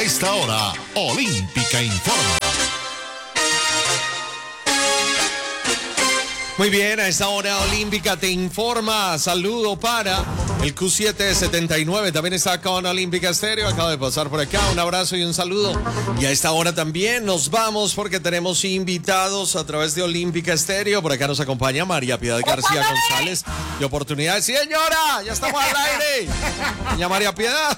esta hora, Olímpica Informa. Muy bien, a esta hora Olímpica te informa. Saludo para el Q779. También está con Olímpica Estéreo. Acaba de pasar por acá. Un abrazo y un saludo. Y a esta hora también nos vamos porque tenemos invitados a través de Olímpica Estéreo. Por acá nos acompaña María Piedad García González de Oportunidades. ¡Señora! ¡Ya estamos al aire! Doña María Piedad.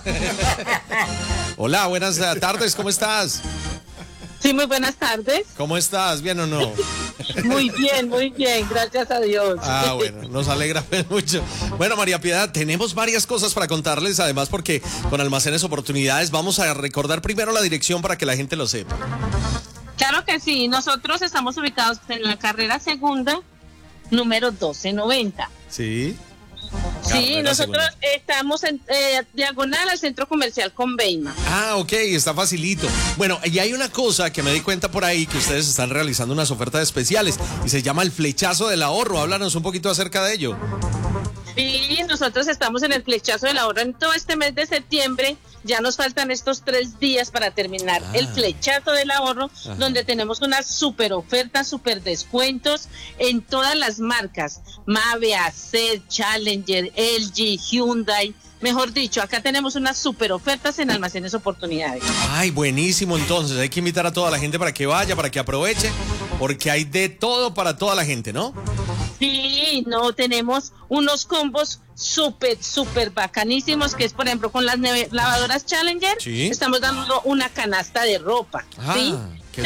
Hola, buenas tardes. ¿Cómo estás? Sí, muy buenas tardes. ¿Cómo estás? ¿Bien o no? Muy bien, gracias a Dios. Ah, bueno, nos alegra mucho. Bueno, María Piedad, tenemos varias cosas para contarles, además porque con Almacenes Oportunidades vamos a recordar primero la dirección para que la gente lo sepa. Claro que sí, nosotros estamos ubicados en la carrera segunda, número 1290. Sí. Sí, nosotros estamos en diagonal al Centro Comercial Conveima. Ah, ok, está facilito. Bueno, y hay una cosa que me di cuenta por ahí, que ustedes están realizando unas ofertas especiales y se llama el flechazo del ahorro. Háblanos un poquito acerca de ello. Sí, nosotros estamos en el flechazo del ahorro en todo este mes de septiembre. Ya nos faltan estos 3 días para terminar el flechazo del ahorro, donde tenemos unas super ofertas, super descuentos en todas las marcas. Mave, Acer, Challenger, LG, Hyundai. Mejor dicho, acá tenemos unas super ofertas en Almacenes Oportunidades. Ay, buenísimo, entonces hay que invitar a toda la gente para que vaya, para que aproveche, porque hay de todo para toda la gente, ¿no? Sí, no, tenemos unos combos súper bacanísimos, que es, por ejemplo, con las lavadoras Challenger, ¿sí? Estamos dando una canasta de ropa, ¿sí?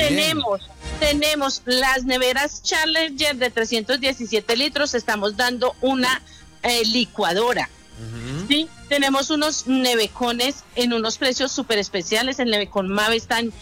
Tenemos las neveras Challenger de 317 litros, estamos dando una licuadora. Sí, tenemos unos nevecones en unos precios súper especiales. El nevecón Mave está en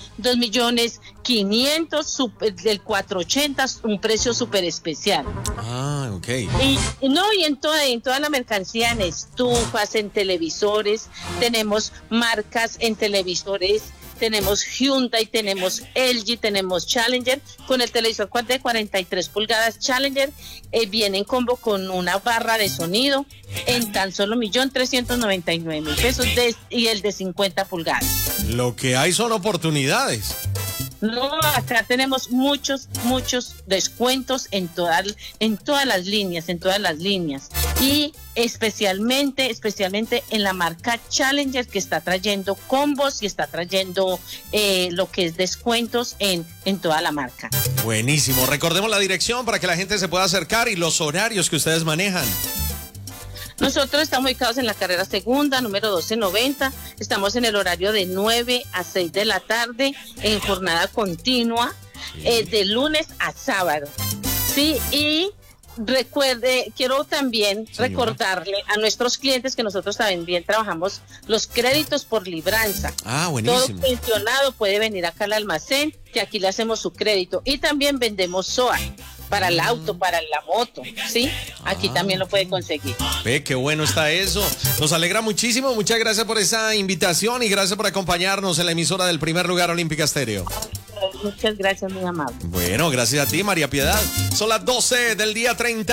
2.500.000, del 480, un precio súper especial. Ah, ok. Y en toda la mercancía, en estufas, en televisores, tenemos marcas en televisores. Tenemos Hyundai, tenemos LG, tenemos Challenger. Con el televisor de 43 pulgadas Challenger viene en combo con una barra de sonido en tan solo 1.399.000 pesos y el de 50 pulgadas. Lo que hay son oportunidades. No, acá tenemos muchos descuentos en todas las líneas, y especialmente en la marca Challenger, que está trayendo combos y está trayendo lo que es descuentos en toda la marca. Buenísimo, recordemos la dirección para que la gente se pueda acercar y los horarios que ustedes manejan. Nosotros estamos ubicados en la carrera segunda, número 1290. Estamos en el horario de 9 a 6 de la tarde, en jornada continua, de lunes a sábado. Sí, y quiero también recordarle a nuestros clientes que nosotros también trabajamos los créditos por libranza. Ah, buenísimo. Todo pensionado puede venir acá al almacén, que aquí le hacemos su crédito. Y también vendemos SOA para el auto, para la moto, ¿sí? Aquí también lo puede conseguir. Ve, qué bueno está eso. Nos alegra muchísimo. Muchas gracias por esa invitación y gracias por acompañarnos en la emisora del primer lugar Olímpica Estéreo. Muchas gracias, muy amable. Bueno, gracias a ti, María Piedad. Son las 12 del día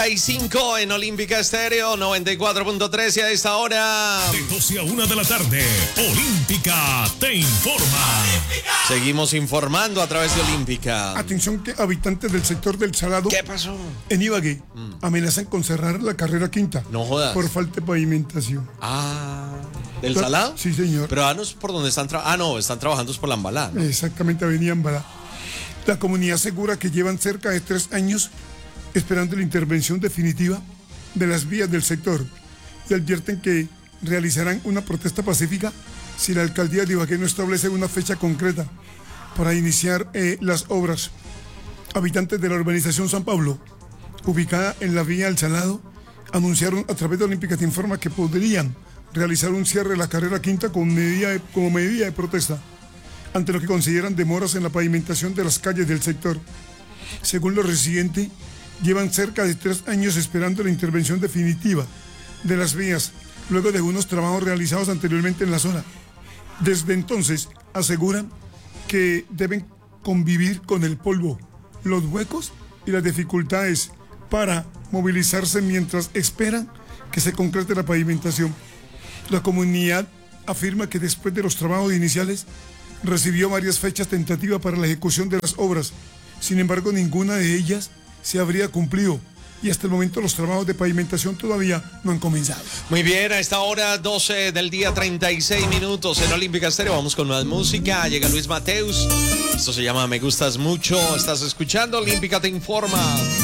35 en Olímpica Estéreo 94.3 y a esta hora... De 12 a 1 de la tarde, Olímpica te informa. Seguimos informando a través de Olímpica. Atención que habitantes del sector del Salado... ¿Qué pasó? En Ibagué amenazan con cerrar la carrera quinta. No jodas. Por falta de pavimentación. Ah... ¿Del Salado? Sí, señor. Pero no es por donde están trabajando. No, están trabajando es por la Ambalá, ¿no? Exactamente, Avenida Ambalá. La comunidad asegura que llevan cerca de 3 años esperando la intervención definitiva de las vías del sector y advierten que realizarán una protesta pacífica si la alcaldía de Ibagué no establece una fecha concreta para iniciar las obras. Habitantes de la urbanización San Pablo, ubicada en la vía El Salado, anunciaron a través de Olímpica Te Informa que podrían realizar un cierre de la carrera quinta como medida de protesta ante lo que consideran demoras en la pavimentación de las calles del sector. Según los residentes, llevan cerca de 3 años esperando la intervención definitiva de las vías, luego de unos trabajos realizados anteriormente en la zona. Desde entonces, aseguran que deben convivir con el polvo, los huecos y las dificultades para movilizarse mientras esperan que se concrete la pavimentación. La comunidad afirma que después de los trabajos iniciales recibió varias fechas tentativas para la ejecución de las obras. Sin embargo, ninguna de ellas se habría cumplido y hasta el momento los trabajos de pavimentación todavía no han comenzado. Muy bien, a esta hora 12 del día, 36 minutos en Olímpica Estéreo. Vamos con más música. Llega Luis Mateus. Esto se llama Me Gustas Mucho. Estás escuchando Olímpica Te Informa.